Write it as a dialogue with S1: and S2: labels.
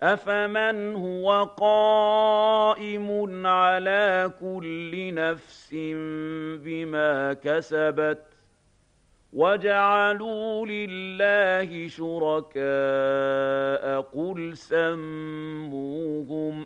S1: أفمن هو قائم على كل نفس بما كسبت وجعلوا لله شركاء قل سموهم